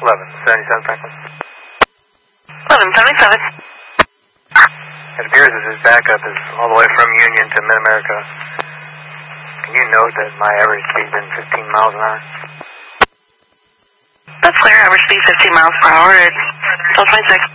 1177 Franklin. 1177. It appears that his backup is all the way from Union to Mid-America. Can you note that my average speed has been 15 miles an hour? That's clear. Average speed 15 miles per hour. It's 1226.